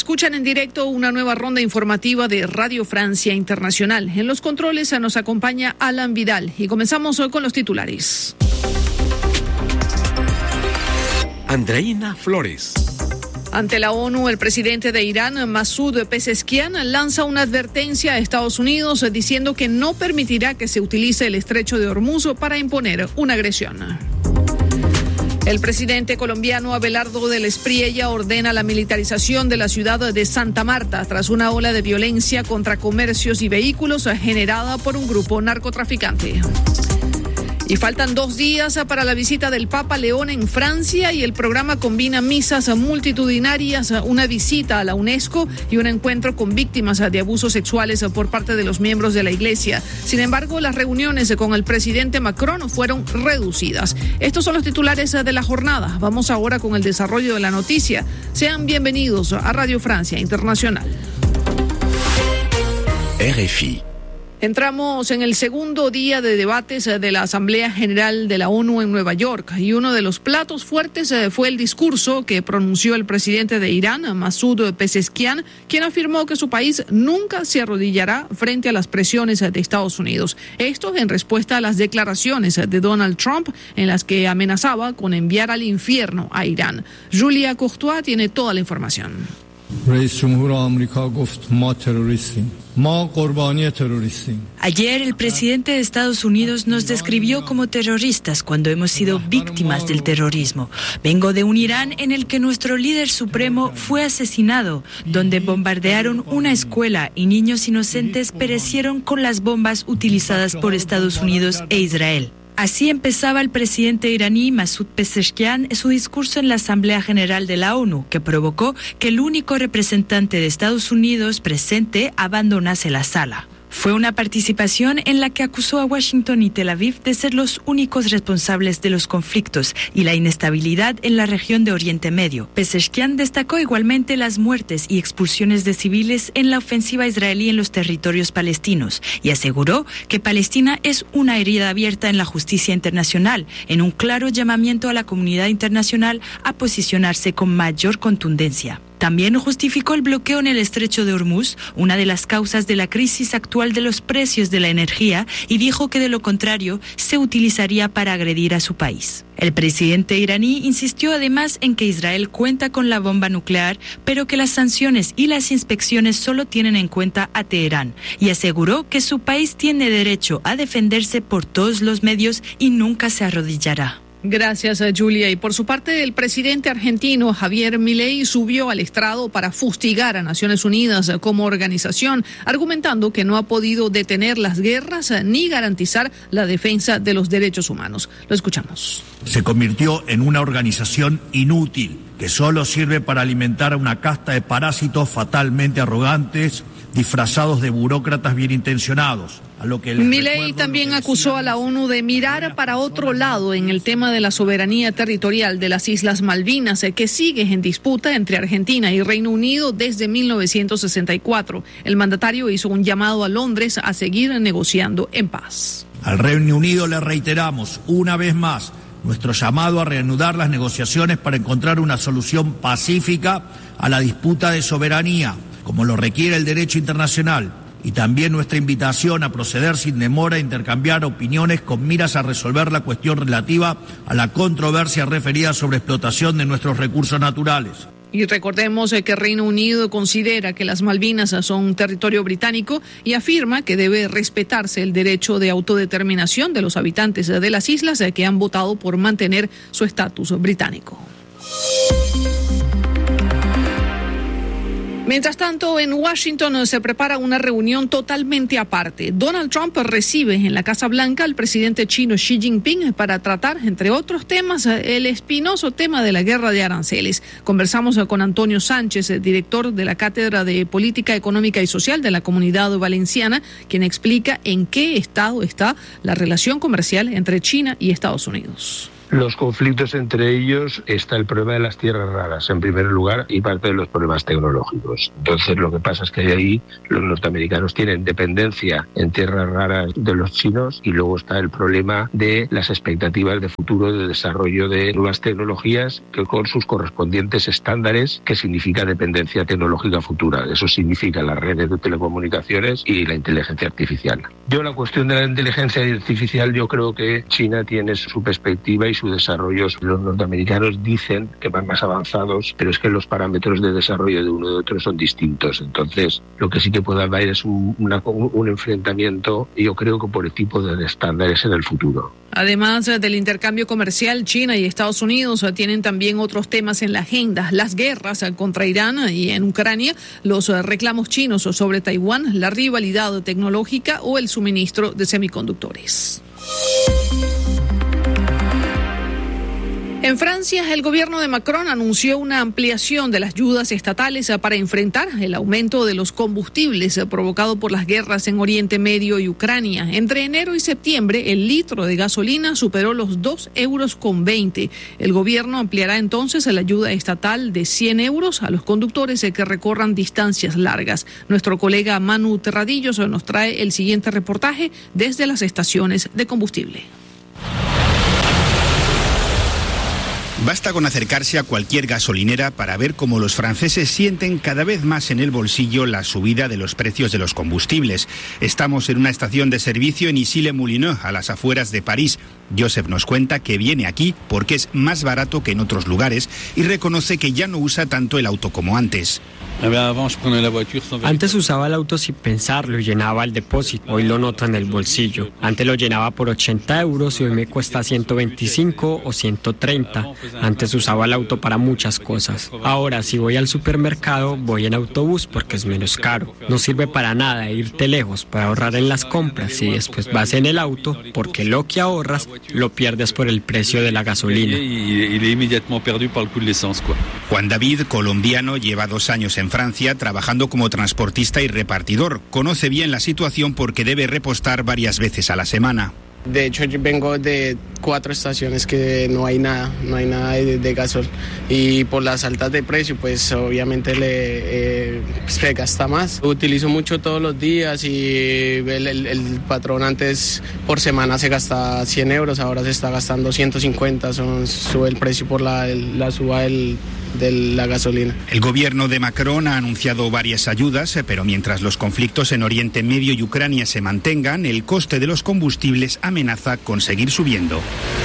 Escuchan en directo una nueva ronda informativa de Radio Francia Internacional. En los controles nos acompaña Alan Vidal y comenzamos hoy con los titulares. Andreina Flores. Ante la ONU, el presidente de Irán, Masoud Pezeshkian, lanza una advertencia a Estados Unidos diciendo que no permitirá que se utilice el estrecho de Hormuz para imponer una agresión. El presidente colombiano Abelardo del Espriella ordena la militarización de la ciudad de Santa Marta tras una ola de violencia contra comercios y vehículos generada por un grupo narcotraficante. Y faltan 2 días para la visita del Papa León en Francia y el programa combina misas multitudinarias, una visita a la UNESCO y un encuentro con víctimas de abusos sexuales por parte de los miembros de la Iglesia. Sin embargo, las reuniones con el presidente Macron fueron reducidas. Estos son los titulares de la jornada. Vamos ahora con el desarrollo de la noticia. Sean bienvenidos a Radio Francia Internacional. RFI. Entramos en el segundo día de debates de la Asamblea General de la ONU en Nueva York y uno de los platos fuertes fue el discurso que pronunció el presidente de Irán, Masoud Pezeshkian, quien afirmó que su país nunca se arrodillará frente a las presiones de Estados Unidos. Esto en respuesta a las declaraciones de Donald Trump en las que amenazaba con enviar al infierno a Irán. Julia Courtois tiene toda la información. Ayer el presidente de Estados Unidos nos describió como terroristas cuando hemos sido víctimas del terrorismo. Vengo de un Irán en el que nuestro líder supremo fue asesinado, donde bombardearon una escuela y niños inocentes perecieron con las bombas utilizadas por Estados Unidos e Israel. Así empezaba el presidente iraní Masoud Pezeshkian su discurso en la Asamblea General de la ONU, que provocó que el único representante de Estados Unidos presente abandonase la sala. Fue una participación en la que acusó a Washington y Tel Aviv de ser los únicos responsables de los conflictos y la inestabilidad en la región de Oriente Medio. Pezeshkian destacó igualmente las muertes y expulsiones de civiles en la ofensiva israelí en los territorios palestinos y aseguró que Palestina es una herida abierta en la justicia internacional, en un claro llamamiento a la comunidad internacional a posicionarse con mayor contundencia. También justificó el bloqueo en el estrecho de Hormuz, una de las causas de la crisis actual de los precios de la energía, y dijo que de lo contrario se utilizaría para agredir a su país. El presidente iraní insistió además en que Israel cuenta con la bomba nuclear, pero que las sanciones y las inspecciones solo tienen en cuenta a Teherán, y aseguró que su país tiene derecho a defenderse por todos los medios y nunca se arrodillará. Gracias, Julia. Y por su parte, el presidente argentino Javier Milei subió al estrado para fustigar a Naciones Unidas como organización, argumentando que no ha podido detener las guerras ni garantizar la defensa de los derechos humanos. Lo escuchamos. Se convirtió en una organización inútil que solo sirve para alimentar a una casta de parásitos fatalmente arrogantes, disfrazados de burócratas bien intencionados. Milei también acusó a la ONU de mirar para otro lado en el tema de la soberanía territorial de las Islas Malvinas, que sigue en disputa entre Argentina y Reino Unido desde 1964. El mandatario hizo un llamado a Londres a seguir negociando en paz. Al Reino Unido le reiteramos una vez más nuestro llamado a reanudar las negociaciones para encontrar una solución pacífica a la disputa de soberanía, como lo requiere el derecho internacional. Y también nuestra invitación a proceder sin demora a intercambiar opiniones con miras a resolver la cuestión relativa a la controversia referida sobre explotación de nuestros recursos naturales. Y recordemos que Reino Unido considera que las Malvinas son territorio británico y afirma que debe respetarse el derecho de autodeterminación de los habitantes de las islas que han votado por mantener su estatus británico. Mientras tanto, en Washington se prepara una reunión totalmente aparte. Donald Trump recibe en la Casa Blanca al presidente chino Xi Jinping para tratar, entre otros temas, el espinoso tema de la guerra de aranceles. Conversamos con Antonio Sánchez, director de la Cátedra de Política Económica y Social de la Comunidad Valenciana, quien explica en qué estado está la relación comercial entre China y Estados Unidos. Los conflictos entre ellos está el problema de las tierras raras, en primer lugar, y parte de los problemas tecnológicos. Entonces, lo que pasa es que ahí los norteamericanos tienen dependencia en tierras raras de los chinos y luego está el problema de las expectativas de futuro de desarrollo de nuevas tecnologías que con sus correspondientes estándares, que significa dependencia tecnológica futura. Eso significa las redes de telecomunicaciones y la inteligencia artificial. Yo la cuestión de la inteligencia artificial, yo creo que China tiene su perspectiva y su desarrollo. Los norteamericanos dicen que van más avanzados, pero es que los parámetros de desarrollo de uno y de otro son distintos. Entonces, lo que sí que puede haber es un enfrentamiento, yo creo que por el tipo de estándares en el futuro. Además del intercambio comercial, China y Estados Unidos tienen también otros temas en la agenda: las guerras contra Irán y en Ucrania, los reclamos chinos sobre Taiwán, la rivalidad tecnológica o el suministro de semiconductores. En Francia, el gobierno de Macron anunció una ampliación de las ayudas estatales para enfrentar el aumento de los combustibles provocado por las guerras en Oriente Medio y Ucrania. Entre enero y septiembre, el litro de gasolina superó los 2,20 euros. El gobierno ampliará entonces la ayuda estatal de 100 euros a los conductores que recorran distancias largas. Nuestro colega Manu Terradillos nos trae el siguiente reportaje desde las estaciones de combustible. Basta con acercarse a cualquier gasolinera para ver cómo los franceses sienten cada vez más en el bolsillo la subida de los precios de los combustibles. Estamos en una estación de servicio en Issy-les-Moulineaux, a las afueras de París. Joseph nos cuenta que viene aquí porque es más barato que en otros lugares y reconoce que ya no usa tanto el auto como antes. Antes usaba el auto sin pensarlo y llenaba el depósito. Hoy lo noto en el bolsillo. Antes lo llenaba por 80 euros y hoy me cuesta 125 o 130. Antes usaba el auto para muchas cosas. Ahora, si voy al supermercado, voy en autobús porque es menos caro. No sirve para nada irte lejos para ahorrar en las compras y después vas en el auto porque lo que ahorras lo pierdes por el precio de la gasolina. Juan David, colombiano, lleva 2 años en Francia trabajando como transportista y repartidor. Conoce bien la situación porque debe repostar varias veces a la semana. De hecho, yo vengo de 4 estaciones que no hay nada de gasol, y por las altas de precio, pues obviamente se gasta más. Utilizo mucho todos los días y el patrón antes por semana se gasta 100 euros, ahora se está gastando 150, sube el precio por la suba de la gasolina. El gobierno de Macron ha anunciado varias ayudas, pero mientras los conflictos en Oriente Medio y Ucrania se mantengan, el coste de los combustibles amenaza con seguir subiendo.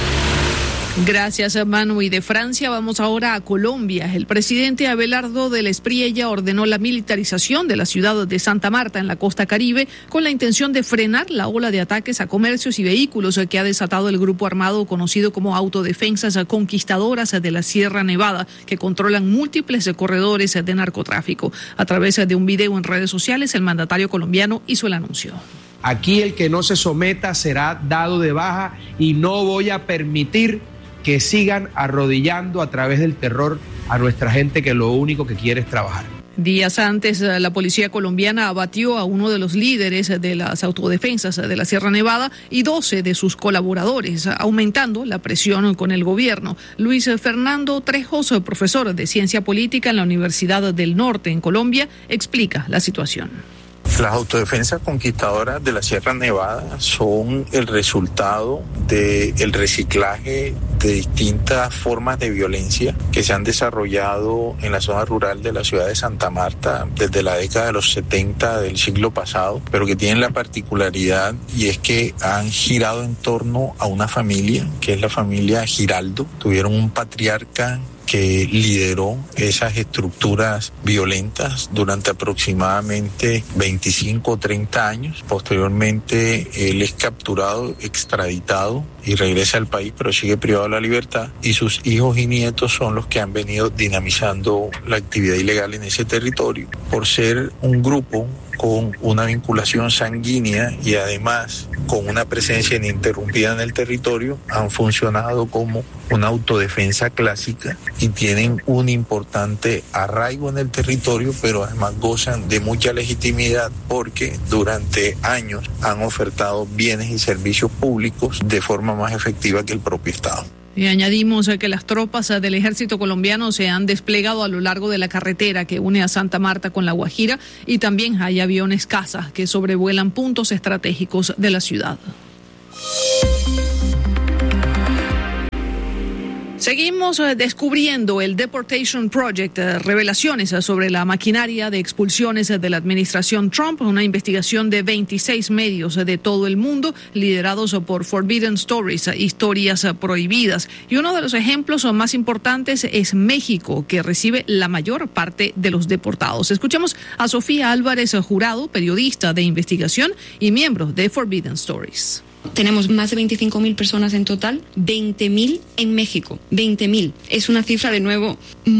Gracias, Manu. Y de Francia vamos ahora a Colombia. El presidente Abelardo del Espriella ordenó la militarización de la ciudad de Santa Marta en la costa Caribe con la intención de frenar la ola de ataques a comercios y vehículos que ha desatado el grupo armado conocido como Autodefensas Conquistadoras de la Sierra Nevada, que controlan múltiples corredores de narcotráfico. A través de un video en redes sociales, el mandatario colombiano hizo el anuncio. Aquí el que no se someta será dado de baja y no voy a permitir que sigan arrodillando a través del terror a nuestra gente que lo único que quiere es trabajar. Días antes, la policía colombiana abatió a uno de los líderes de las autodefensas de la Sierra Nevada y 12 de sus colaboradores, aumentando la presión con el gobierno. Luis Fernando Trejos, profesor de Ciencia Política en la Universidad del Norte en Colombia, explica la situación. Las autodefensas conquistadoras de la Sierra Nevada son el resultado del reciclaje de distintas formas de violencia que se han desarrollado en la zona rural de la ciudad de Santa Marta desde la década de los 70 del siglo pasado, pero que tienen la particularidad y es que han girado en torno a una familia, que es la familia Giraldo. Tuvieron un patriarca que lideró esas estructuras violentas durante aproximadamente 25 o 30 años. Posteriormente, él es capturado, extraditado y regresa al país, pero sigue privado de la libertad, y sus hijos y nietos son los que han venido dinamizando la actividad ilegal en ese territorio. Por ser un grupo con una vinculación sanguínea y además con una presencia ininterrumpida en el territorio, han funcionado como una autodefensa clásica y tienen un importante arraigo en el territorio, pero además gozan de mucha legitimidad porque durante años han ofertado bienes y servicios públicos de forma más efectiva que el propio Estado. Y añadimos que las tropas del ejército colombiano se han desplegado a lo largo de la carretera que une a Santa Marta con La Guajira y también hay aviones caza que sobrevuelan puntos estratégicos de la ciudad. Seguimos descubriendo el Deportation Project, revelaciones sobre la maquinaria de expulsiones de la administración Trump, una investigación de 26 medios de todo el mundo liderados por Forbidden Stories, historias prohibidas. Y uno de los ejemplos más importantes es México, que recibe la mayor parte de los deportados. Escuchemos a Sofía Álvarez Jurado, periodista de investigación y miembro de Forbidden Stories. Tenemos más de 25.000 personas en total, 20.000 en México, 20.000. Es una cifra, de nuevo,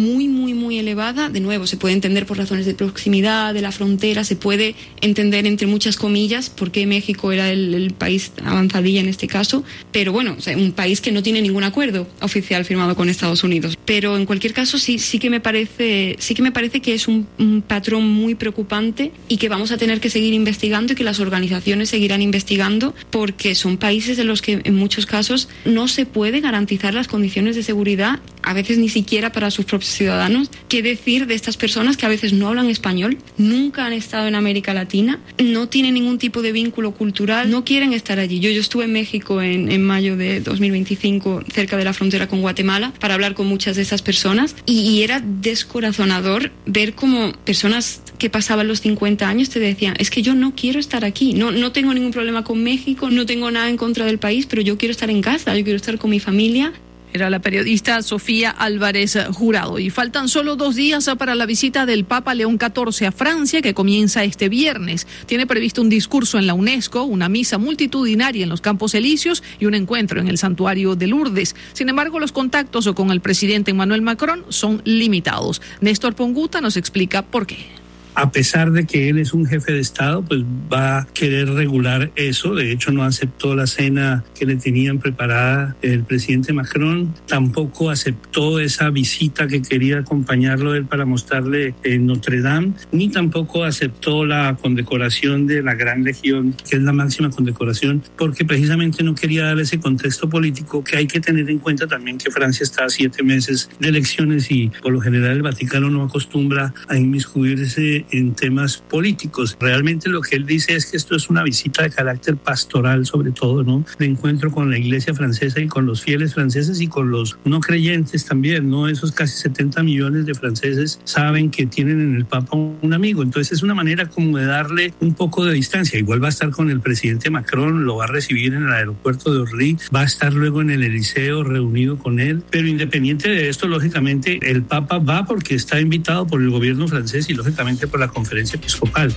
muy elevada. De nuevo, se puede entender por razones de proximidad, de la frontera, se puede entender entre muchas comillas por qué México era el país avanzadilla en este caso. Pero bueno, o sea, un país que no tiene ningún acuerdo oficial firmado con Estados Unidos. Pero en cualquier caso, sí que me parece que es un patrón muy preocupante y que vamos a tener que seguir investigando y que las organizaciones seguirán investigando porque son países en los que en muchos casos no se puede garantizar las condiciones de seguridad, a veces ni siquiera para sus propios ciudadanos. ¿Qué decir de estas personas que a veces no hablan español, nunca han estado en América Latina, no tienen ningún tipo de vínculo cultural, no quieren estar allí? Yo estuve en México en mayo de 2025, cerca de la frontera con Guatemala, para hablar con muchas de esas personas y era descorazonador ver cómo personas que pasaban los 50 años te decían, es que yo no quiero estar aquí, no tengo ningún problema con México, no tengo nada en contra del país, pero yo quiero estar en casa, yo quiero estar con mi familia. Era la periodista Sofía Álvarez Jurado. Y faltan solo 2 días para la visita del Papa León XIV a Francia, que comienza este viernes. Tiene previsto un discurso en la UNESCO, una misa multitudinaria en los Campos Elíseos y un encuentro en el Santuario de Lourdes. Sin embargo, los contactos con el presidente Emmanuel Macron son limitados. Néstor Ponguta nos explica por qué. A pesar de que él es un jefe de Estado, pues va a querer regular eso. De hecho, no aceptó la cena que le tenían preparada el presidente Macron. Tampoco aceptó esa visita que quería acompañarlo él para mostrarle Notre Dame. Ni tampoco aceptó la condecoración de la Gran Legión, que es la máxima condecoración, porque precisamente no quería dar ese contexto político que hay que tener en cuenta también que Francia está a 7 meses de elecciones y por lo general el Vaticano no acostumbra a inmiscuirse en temas políticos. Realmente lo que él dice es que esto es una visita de carácter pastoral, sobre todo, ¿no? De encuentro con la iglesia francesa y con los fieles franceses y con los no creyentes también, ¿no? Esos casi 70 millones de franceses saben que tienen en el Papa un amigo. Entonces es una manera como de darle un poco de distancia. Igual va a estar con el presidente Macron, lo va a recibir en el aeropuerto de Orly, va a estar luego en el Eliseo reunido con él. Pero independiente de esto, lógicamente, el Papa va porque está invitado por el gobierno francés y lógicamente por la conferencia episcopal.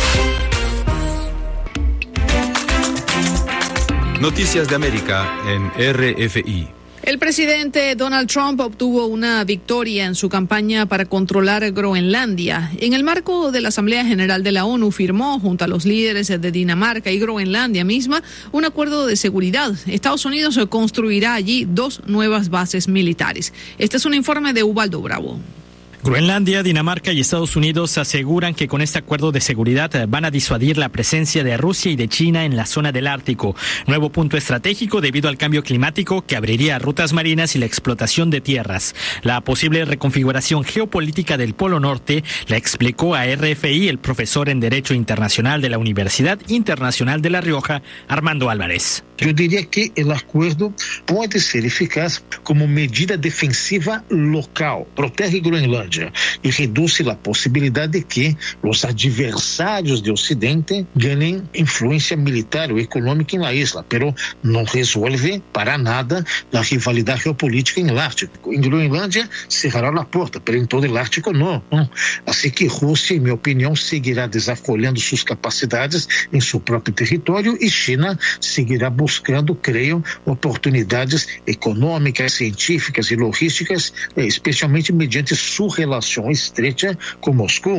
Noticias de América en RFI. El presidente Donald Trump obtuvo una victoria en su campaña para controlar Groenlandia. En el marco de la Asamblea General de la ONU firmó, junto a los líderes de Dinamarca y Groenlandia misma, un acuerdo de seguridad. Estados Unidos construirá allí 2 nuevas bases militares. Este es un informe de Ubaldo Bravo. Groenlandia, Dinamarca y Estados Unidos aseguran que con este acuerdo de seguridad van a disuadir la presencia de Rusia y de China en la zona del Ártico, nuevo punto estratégico debido al cambio climático que abriría rutas marinas y la explotación de tierras. La posible reconfiguración geopolítica del Polo Norte la explicó a RFI el profesor en Derecho Internacional de la Universidad Internacional de La Rioja, Armando Álvarez. Yo diría que el acuerdo puede ser eficaz como medida defensiva local, protege Groenlandia y reduce la posibilidad de que los adversarios de Occidente ganen influencia militar o económica en la isla, pero no resuelve para nada la rivalidad geopolítica en el Ártico. En Groenlandia cerrará la puerta, pero en todo el Ártico no. Así que Rusia, en mi opinión, seguirá desarrollando sus capacidades en su propio territorio y China seguirá buscando, creo, oportunidades económicas, científicas y logísticas, especialmente mediante su relación estrecha con Moscú.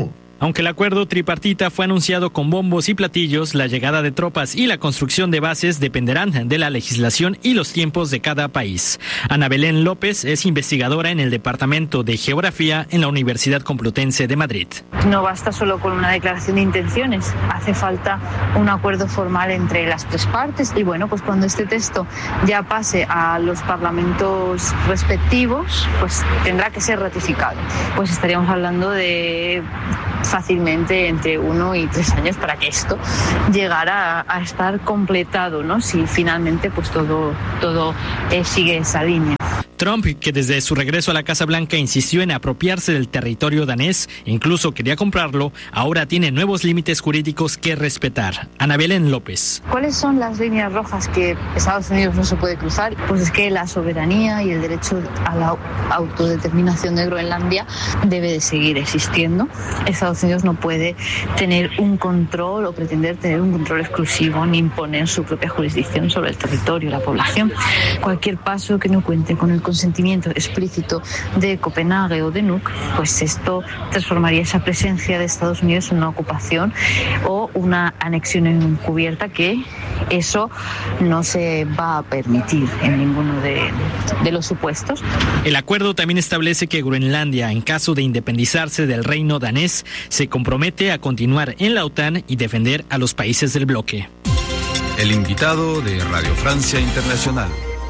Aunque el acuerdo tripartita fue anunciado con bombos y platillos, la llegada de tropas y la construcción de bases dependerán de la legislación y los tiempos de cada país. Ana Belén López es investigadora en el Departamento de Geografía en la Universidad Complutense de Madrid. No basta solo con una declaración de intenciones, hace falta un acuerdo formal entre las tres partes. Y bueno, pues cuando este texto ya pase a los parlamentos respectivos, pues tendrá que ser ratificado. Pues estaríamos hablando de fácilmente entre 1 y 3 años para que esto llegara a estar completado, ¿no? Si finalmente pues todo sigue esa línea. Trump, que desde su regreso a la Casa Blanca insistió en apropiarse del territorio danés, incluso quería comprarlo, ahora tiene nuevos límites jurídicos que respetar. Ana Belén López. ¿Cuáles son las líneas rojas que Estados Unidos no se puede cruzar? Pues es que la soberanía y el derecho a la autodeterminación de Groenlandia debe de seguir existiendo. Estados Unidos no puede tener un control o pretender tener un control exclusivo ni imponer su propia jurisdicción sobre el territorio y la población. Cualquier paso que no cuente con el consentimiento explícito de Copenhague o de Nuuk, pues esto transformaría esa presencia de Estados Unidos en una ocupación o una anexión encubierta, que eso no se va a permitir en ninguno de los supuestos. El acuerdo también establece que Groenlandia, en caso de independizarse del reino danés, se compromete a continuar en la OTAN y defender a los países del bloque. El invitado de Radio Francia Internacional.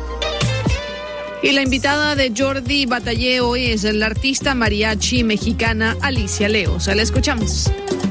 Y la invitada de Jordi Batallé hoy es la artista mariachi mexicana Alicia Leos. La escuchamos.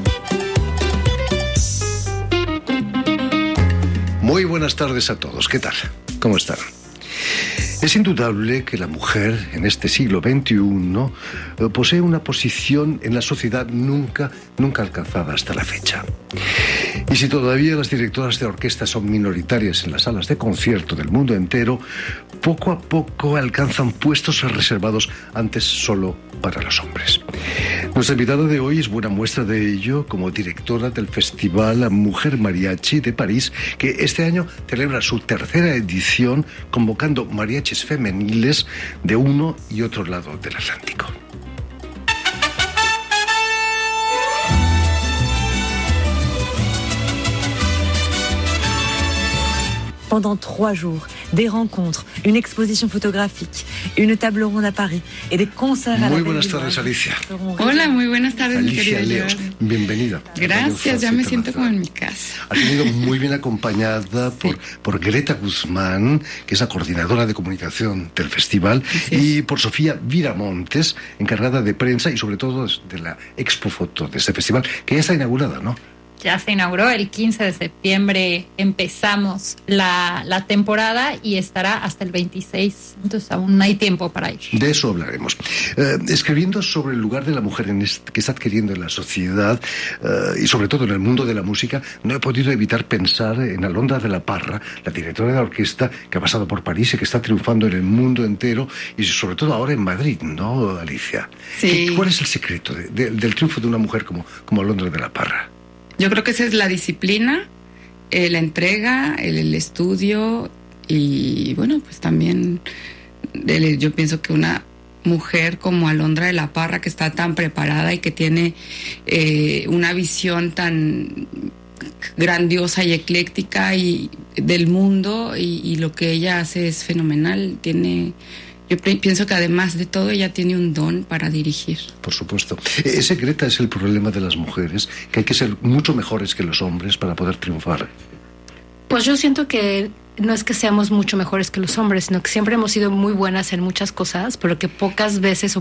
Muy buenas tardes a todos. ¿Qué tal? ¿Cómo están? Es indudable que la mujer en este siglo XXI posee una posición en la sociedad nunca alcanzada hasta la fecha. Y si todavía las directoras de orquesta son minoritarias en las salas de concierto del mundo entero, poco a poco alcanzan puestos reservados antes solo para los hombres. Nuestra invitada de hoy es buena muestra de ello como directora del Festival Mujer Mariachi de París, que este año celebra su tercera edición convocando mariachis femeniles de uno y otro lado del Atlántico. Pendant 3 jours, des rencontres, une exposition photographique, une table ronde à Paris et des concerts à la Muy buenas tardes, Alicia. Hola, muy buenas tardes, mi Alicia querido Leos, Jordi. bienvenida. Gracias, ya me siento como en mi casa. Has venido muy bien acompañada por Greta Guzmán, que es la coordinadora de comunicación del festival, y por Sofía Viramontes, encargada de prensa y sobre todo de la Expo Foto de este festival, que ya está inaugurada, ¿no? Ya se inauguró el 15 de septiembre, empezamos la temporada y estará hasta el 26, entonces aún hay tiempo para ir. De eso hablaremos. Escribiendo sobre el lugar de la mujer que está adquiriendo en la sociedad y sobre todo en el mundo de la música, no he podido evitar pensar en Alondra de la Parra, la directora de la orquesta que ha pasado por París y que está triunfando en el mundo entero y sobre todo ahora en Madrid, ¿no, Alicia? Sí. ¿Cuál es el secreto del triunfo de una mujer como Alondra de la Parra? Yo creo que esa es la disciplina, la entrega, el estudio y bueno, pues también yo pienso que una mujer como Alondra de la Parra, que está tan preparada y que tiene una visión tan grandiosa y ecléctica y del mundo y lo que ella hace es fenomenal. Yo pienso que además de todo ella tiene un don para dirigir. Por supuesto. Ese, Greta, es el problema de las mujeres, que hay que ser mucho mejores que los hombres para poder triunfar. Pues yo siento que no es que seamos mucho mejores que los hombres, sino que siempre hemos sido muy buenas en muchas cosas, pero que pocas veces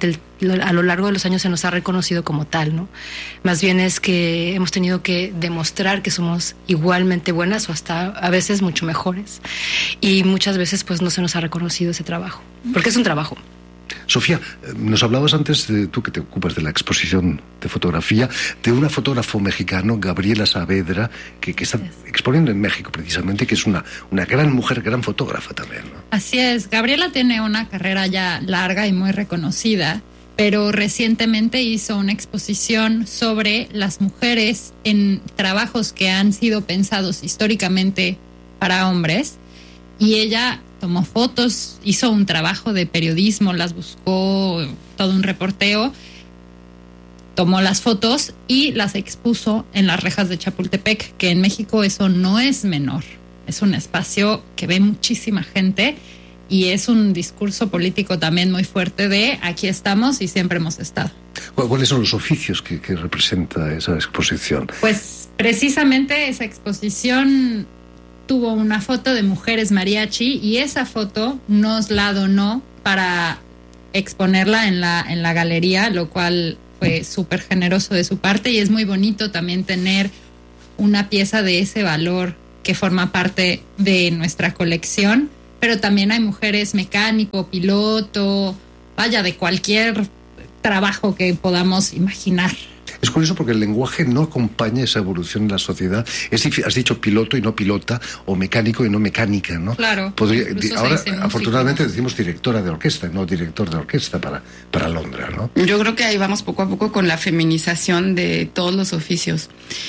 a lo largo de los años se nos ha reconocido como tal, ¿no? Más bien es que hemos tenido que demostrar que somos igualmente buenas o hasta a veces mucho mejores. Y muchas veces pues no se nos ha reconocido ese trabajo, porque es un trabajo. Sofía, nos hablabas antes, tú que te ocupas de la exposición de fotografía, de una fotógrafo mexicano, Gabriela Saavedra, que está exponiendo en México precisamente, que es una gran mujer, gran fotógrafa también, ¿no? Así es, Gabriela tiene una carrera ya larga y muy reconocida, pero recientemente hizo una exposición sobre las mujeres en trabajos que han sido pensados históricamente para hombres, y ella tomó fotos, hizo un trabajo de periodismo, las buscó, todo un reporteo, tomó las fotos y las expuso en las rejas de Chapultepec, que en México eso no es menor. Es un espacio que ve muchísima gente y es un discurso político también muy fuerte de aquí estamos y siempre hemos estado. ¿Cuáles son los oficios que representa esa exposición? Pues precisamente esa exposición tuvo una foto de mujeres mariachi y esa foto nos la donó para exponerla en la galería, lo cual fue súper generoso de su parte, y es muy bonito también tener una pieza de ese valor que forma parte de nuestra colección, pero también hay mujeres mecánico, piloto, vaya, de cualquier trabajo que podamos imaginar. Es curioso porque el lenguaje no acompaña esa evolución en la sociedad. Has dicho piloto y no pilota, o mecánico y no mecánica, ¿no? Claro. Ahora, afortunadamente, decimos directora de orquesta, no director de orquesta para Londra, ¿no? Yo creo que ahí vamos poco a poco con la feminización de todos los oficios.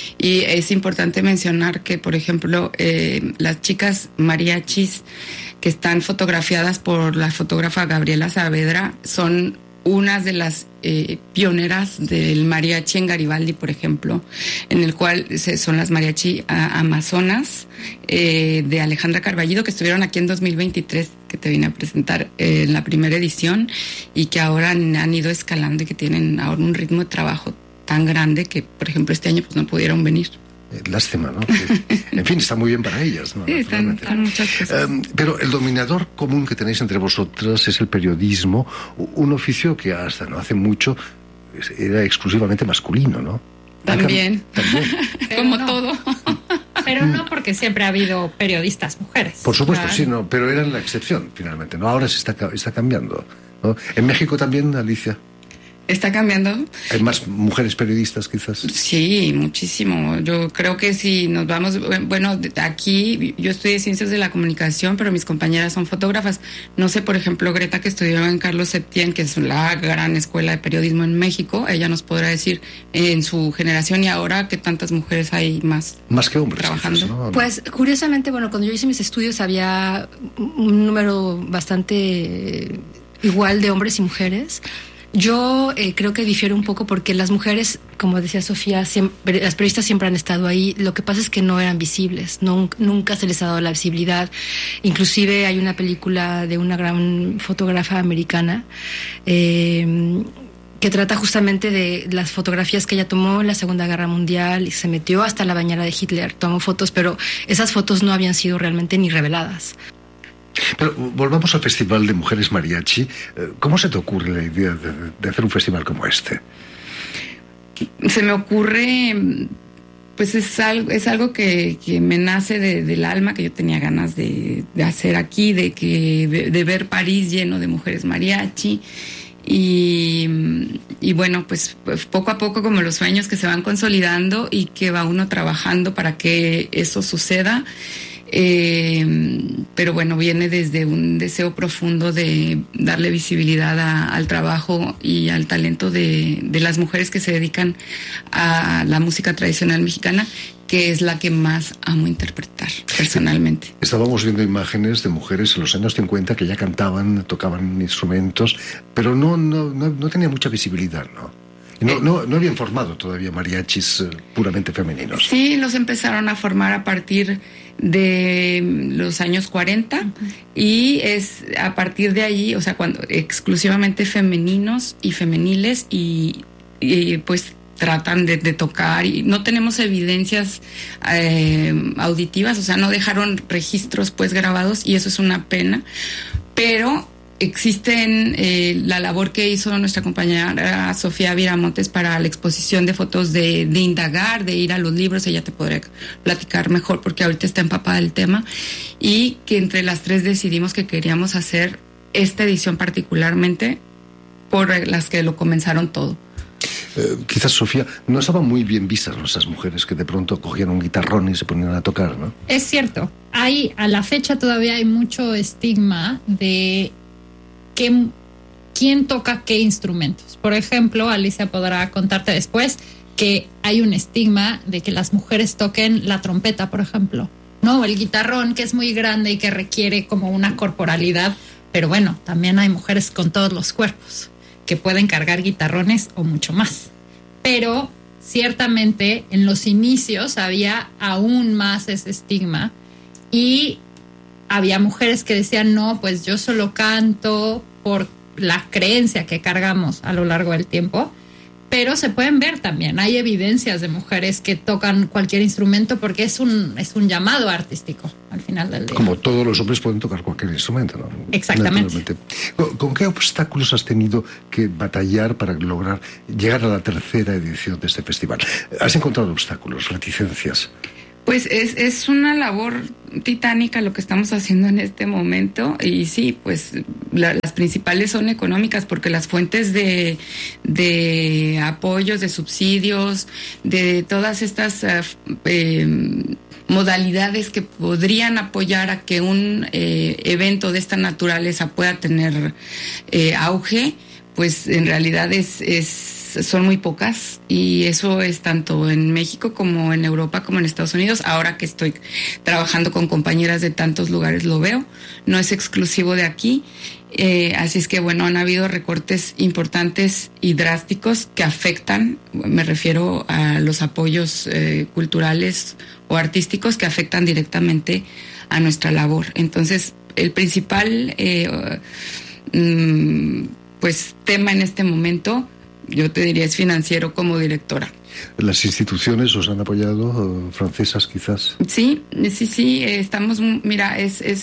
Y es importante mencionar que, por ejemplo, las chicas mariachis que están fotografiadas por la fotógrafa Gabriela Saavedra son unas de las pioneras del mariachi en Garibaldi, por ejemplo, en el cual son las mariachi amazonas de Alejandra Carballido, que estuvieron aquí en 2023, que te vine a presentar en la primera edición, y que ahora han ido escalando y que tienen ahora un ritmo de trabajo tan grande que, por ejemplo, este año pues no pudieron venir. Lástima, ¿no? En fin, está muy bien para ellas, ¿no? Sí, están muchas cosas. Pero el dominador común que tenéis entre vosotras es el periodismo, un oficio que hasta no hace mucho era exclusivamente masculino, ¿no? También. Como no. todo. Pero no, porque siempre ha habido periodistas mujeres. Por supuesto, claro. Sí, no, pero eran la excepción, finalmente, ¿no? Ahora se está cambiando, ¿no? En México también, Alicia. ¿Está cambiando? ¿Hay más mujeres periodistas, quizás? Sí, muchísimo. Yo creo que si nos vamos... Bueno, aquí yo estudié Ciencias de la Comunicación, pero mis compañeras son fotógrafas. No sé, por ejemplo, Greta, que estudió en Carlos Septién, que es la gran escuela de periodismo en México, ella nos podrá decir en su generación y ahora qué tantas mujeres hay más que hombres trabajando. Quizás, ¿no? Pues, curiosamente, bueno, cuando yo hice mis estudios había un número bastante igual de hombres y mujeres. Yo creo que difiere un poco porque las mujeres, como decía Sofía, las periodistas siempre han estado ahí. Lo que pasa es que no eran visibles, nunca se les ha dado la visibilidad. Inclusive hay una película de una gran fotógrafa americana que trata justamente de las fotografías que ella tomó en la Segunda Guerra Mundial y se metió hasta la bañera de Hitler, tomó fotos, pero esas fotos no habían sido realmente ni reveladas. Pero volvamos al Festival de Mujeres Mariachi. ¿Cómo se te ocurre la idea de hacer un festival como este? Se me ocurre, pues es algo que me nace del alma, que yo tenía ganas de hacer aquí, de ver París lleno de mujeres mariachi. Y bueno, pues poco a poco, como los sueños que se van consolidando y que va uno trabajando para que eso suceda. Pero bueno, viene desde un deseo profundo de darle visibilidad al trabajo y al talento de las mujeres que se dedican a la música tradicional mexicana, que es la que más amo interpretar personalmente. Estábamos viendo imágenes de mujeres en los años 50 que ya cantaban, tocaban instrumentos, pero no tenía mucha visibilidad, ¿no? No habían formado todavía mariachis puramente femeninos. Sí, los empezaron a formar a partir de los años 40 y es a partir de allí, o sea, cuando exclusivamente femeninos y femeniles y pues tratan de tocar, y no tenemos evidencias auditivas, o sea, no dejaron registros pues grabados y eso es una pena, pero existen la labor que hizo nuestra compañera Sofía Viramontes para la exposición de fotos de indagar, de ir a los libros. Ella te podría platicar mejor porque ahorita está empapada del tema, y que entre las tres decidimos que queríamos hacer esta edición particularmente por las que lo comenzaron todo. Quizás, Sofía, no estaban muy bien vistas nuestras mujeres que de pronto cogían un guitarrón y se ponían a tocar, ¿no? Es cierto. A la fecha todavía hay mucho estigma de quién toca qué instrumentos. Por ejemplo, Alicia podrá contarte después que hay un estigma de que las mujeres toquen la trompeta, por ejemplo, ¿no? El guitarrón, que es muy grande y que requiere como una corporalidad, pero bueno, también hay mujeres con todos los cuerpos que pueden cargar guitarrones o mucho más. pero ciertamente en los inicios había aún más ese estigma y había mujeres que decían, no, pues yo solo canto por la creencia que cargamos a lo largo del tiempo, pero se pueden ver también, hay evidencias de mujeres que tocan cualquier instrumento porque es un llamado artístico al final del día. Como todos los hombres pueden tocar cualquier instrumento, ¿no? Exactamente. ¿Con qué obstáculos has tenido que batallar para lograr llegar a la tercera edición de este festival? ¿Has encontrado obstáculos, reticencias? Pues es una labor titánica lo que estamos haciendo en este momento y sí, pues las principales son económicas porque las fuentes de apoyos, de subsidios, de todas estas modalidades que podrían apoyar a que un evento de esta naturaleza pueda tener auge, pues en realidad son muy pocas y eso es tanto en México como en Europa como en Estados Unidos. Ahora que estoy trabajando con compañeras de tantos lugares lo veo, no es exclusivo de aquí. Así es que bueno, han habido recortes importantes y drásticos que afectan, me refiero a los apoyos culturales o artísticos que afectan directamente a nuestra labor. Entonces, el principal pues tema en este momento, yo te diría, es financiero como directora. ¿Las instituciones os han apoyado, francesas quizás? Sí, estamos, mira,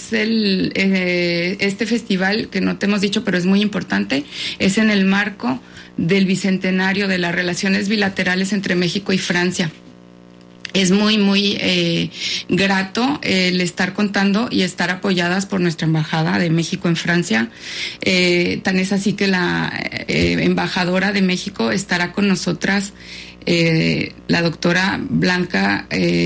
este festival que no te hemos dicho, pero es muy importante, es en el marco del bicentenario de las relaciones bilaterales entre México y Francia. Es muy grato el estar contando y estar apoyadas por nuestra embajada de México en Francia. Tan es así que la embajadora de México estará con nosotras, la doctora Blanca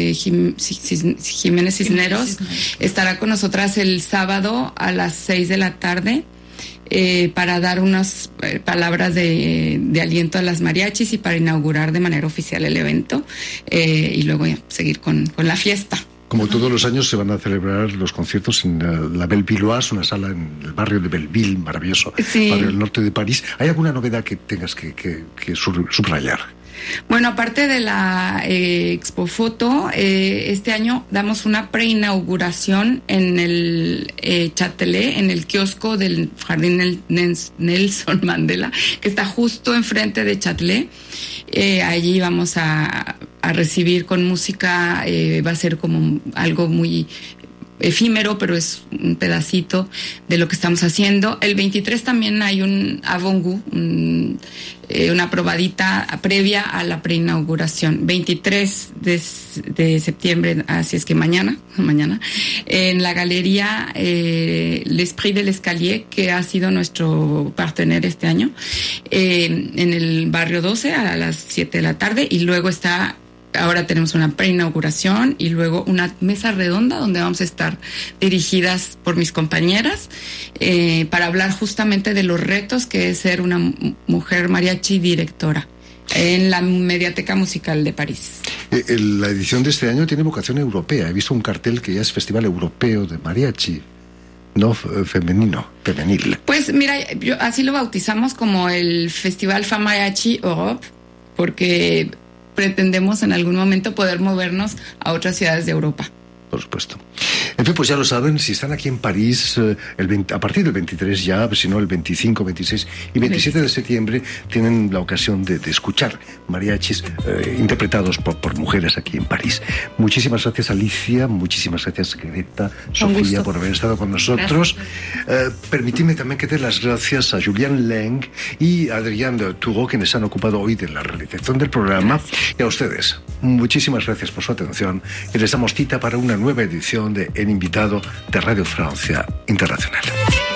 Jiménez Cisneros, estará con nosotras el sábado a las 6 de la tarde. Para dar unas palabras de aliento a las mariachis y para inaugurar de manera oficial el evento y luego seguir con la fiesta. Como todos los años se van a celebrar los conciertos en la Bellevilloise, una sala en el barrio de Belleville, maravilloso, sí. Barrio del norte de París. ¿Hay alguna novedad que tengas que subrayar? Bueno, aparte de la expofoto, este año damos una preinauguración en el Châtelet, en el kiosco del Jardín Nelson Mandela, que está justo enfrente de Châtelet. Allí vamos a recibir con música, va a ser como algo muy efímero, pero es un pedacito de lo que estamos haciendo. El 23 también hay un avant-goût, una probadita previa a la preinauguración. 23 de septiembre, así es que mañana, en la galería L'Esprit de l'Escalier, que ha sido nuestro partener este año, en el barrio 12 a las 7 de la tarde, y luego ahora tenemos una preinauguración y luego una mesa redonda donde vamos a estar dirigidas por mis compañeras para hablar justamente de los retos que es ser una mujer mariachi directora en la Mediateca Musical de París. La edición de este año tiene vocación europea. He visto un cartel que ya es Festival Europeo de Mariachi. No femenil. Pues mira, así lo bautizamos como el Festival Femme Mariachi Europe, porque pretendemos en algún momento poder movernos a otras ciudades de Europa. Por supuesto. En fin, pues ya lo saben, si están aquí en París, a partir del 23 ya, si no el 25, 26 y 27 de septiembre, tienen la ocasión de escuchar mariachis interpretados por mujeres aquí en París. Muchísimas gracias, Alicia, muchísimas gracias, Greta, Sofía, por haber estado con nosotros. Permitidme también que dé las gracias a Julián Leng y a Adrián Turó, quienes han ocupado hoy de la realización del programa. Y a ustedes, muchísimas gracias por su atención y les damos cita para una nueva edición de El Invitado de Radio Francia Internacional.